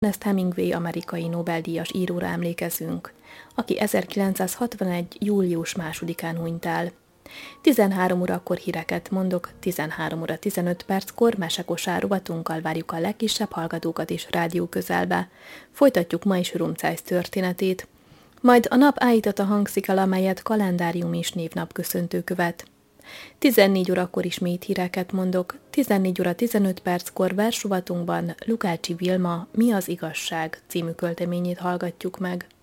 Ernest Hemingway amerikai Nobel-díjas íróra emlékezünk, aki 1961. július 2-án hunyt el. 13 órakor híreket mondok, 13 óra 15 perckor mesekosár rovatunkkal várjuk a legkisebb hallgatókat is rádió közelbe. Folytatjuk ma is Rumcájsz történetét. Majd a nap állítata hangzik el, amelyet kalendárium és névnap köszöntő követ. 14 órakor ismét híreket mondok, 14 óra 15 perckor versrovatunkban Lukácsi Vilma Mi az igazság című költeményét hallgatjuk meg.